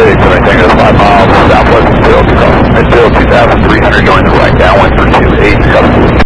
City, 7 5 miles southwest of Field, 2300 going to right downwind for 28,